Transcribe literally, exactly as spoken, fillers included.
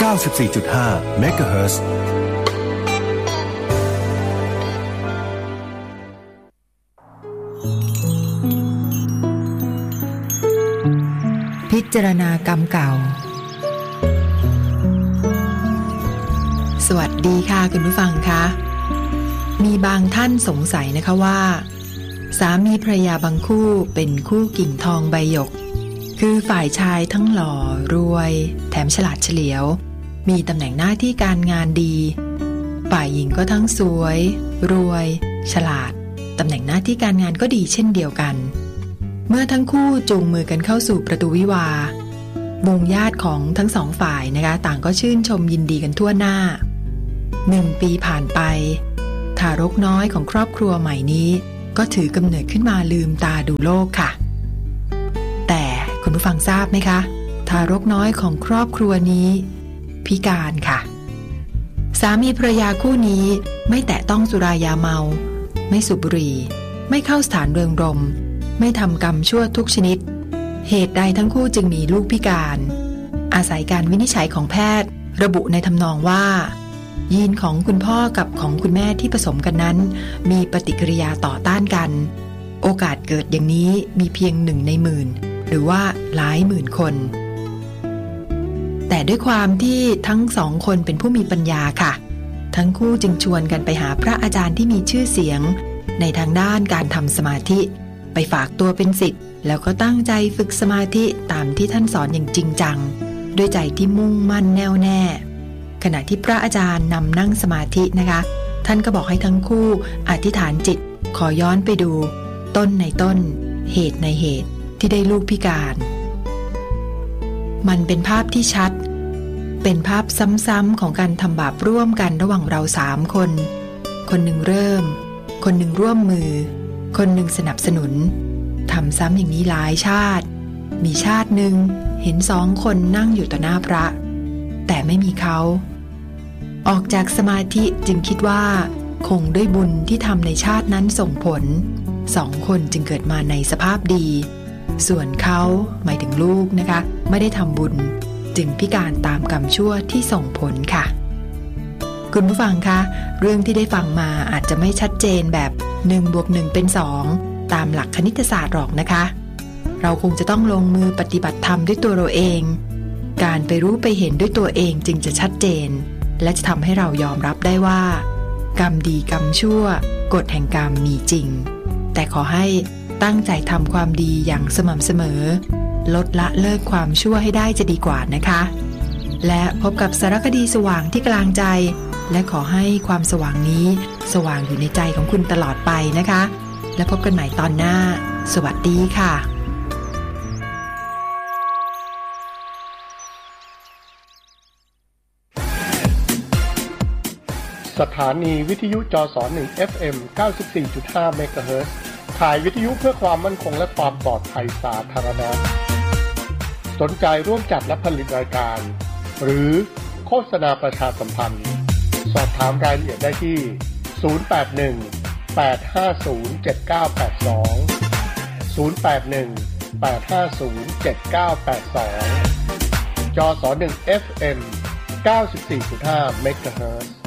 ก้าสิบสี่จุดห้า เมกะเฮิรตซ์พิจารณากรรมเก่าสวัสดีค่ะคุณผู้ฟังคะมีบางท่านสงสัยนะคะว่าสามีภรรยาบางคู่เป็นคู่กิ่งทองใบหยกคือฝ่ายชายทั้งหล่อรวยแถมฉลาดเฉลียวมีตำแหน่งหน้าที่การงานดีฝ่ายหญิงก็ทั้งสวยรวยฉลาดตำแหน่งหน้าที่การงานก็ดีเช่นเดียวกันเมื่อทั้งคู่จูงมือกันเข้าสู่ประตูวิวาห์หมู่ญาติของทั้งสองฝ่ายนะคะต่างก็ชื่นชมยินดีกันทั่วหน้าหนึ่งปีผ่านไปทารกน้อยของครอบครัวใหม่นี้ก็ถือกำเนิดขึ้นมาลืมตาดูโลกค่ะแต่คุณผู้ฟังทราบไหมคะทารกน้อยของครอบครัวนี้พิการค่ะสามีภรรยาคู่นี้ไม่แตะต้องสุรายาเมาไม่สูบบุหรี่ไม่เข้าสถานเริงรมย์ไม่ทำกรรมชั่วทุกชนิดเหตุใดทั้งคู่จึงมีลูกพิการอาศัยการวินิจฉัยของแพทย์ระบุในทำนองว่ายีนของคุณพ่อกับของคุณแม่ที่ผสมกันนั้นมีปฏิกิริยาต่อต้านกันโอกาสเกิดอย่างนี้มีเพียงหนึ่งในหมื่นหรือว่าหลายหมื่นคนแต่ด้วยความที่ทั้งสองคนเป็นผู้มีปัญญาค่ะทั้งคู่จึงชวนกันไปหาพระอาจารย์ที่มีชื่อเสียงในทางด้านการทำสมาธิไปฝากตัวเป็นศิษย์แล้วก็ตั้งใจฝึกสมาธิตามที่ท่านสอนอย่างจริงจังด้วยใจที่มุ่งมั่นแน่วแน่ขณะที่พระอาจารย์นำนั่งสมาธินะคะท่านก็บอกให้ทั้งคู่อธิษฐานจิตขอย้อนไปดูต้นในต้นเหตุในเหตุที่ได้ลูกพิการมันเป็นภาพที่ชัดเป็นภาพซ้ำๆของการทำบาปร่วมกันระหว่างเราสามคนคนหนึ่งเริ่มคนหนึ่งร่วมมือคนหนึ่งสนับสนุนทำซ้ำอย่างนี้หลายชาติมีชาติหนึ่งเห็นสองคนนั่งอยู่ต่อหน้าพระแต่ไม่มีเขาออกจากสมาธิจึงคิดว่าคงด้วยบุญที่ทำในชาตินั้นส่งผลสองคนจึงเกิดมาในสภาพดีส่วนเขาหมายถึงลูกนะคะไม่ได้ทำบุญจึงพิการตามกรรมชั่วที่ส่งผลค่ะคุณผู้ฟังคะเรื่องที่ได้ฟังมาอาจจะไม่ชัดเจนแบบหนึ่งบวกหนึ่งเป็นสองตามหลักคณิตศาสตร์หรอกนะคะเราคงจะต้องลงมือปฏิบัติธรรมด้วยตัวเราเองการไปรู้ไปเห็นด้วยตัวเองจึงจะชัดเจนและจะทำให้เรายอมรับได้ว่ากรรมดีกรรมชั่วกฎแห่งกรรมมีจริงแต่ขอให้ตั้งใจทำความดีอย่างสม่ำเสมอลดละเลิกความชั่วให้ได้จะดีกว่านะคะและพบกับสารคดีสว่างที่กลางใจและขอให้ความสว่างนี้สว่างอยู่ในใจของคุณตลอดไปนะคะและพบกันใหม่ตอนหน้าสวัสดีค่ะสถานีวิทยุจสหนึ่ง เอฟ เอ็ม เก้าสิบสี่จุดห้า เมกะเฮิรตซ์ถ่ายวิทยุเพื่อความมั่นคงและความปลอดภัยสาธารณะสนใจร่วมจัดและผลิตรายการหรือโฆษณาประชาสัมพันธ์สอบถามรายละเอียดได้ที่ศูนย์ แปด หนึ่ง แปด ห้า ศูนย์ เจ็ด เก้า แปด สอง ศูนย์ แปด หนึ่ง แปด ห้า ศูนย์ เจ็ด เก้า แปด สองจสหนึ่ง เอฟ เอ็ม เก้าสิบสี่จุดห้า เมกะเฮิรตซ์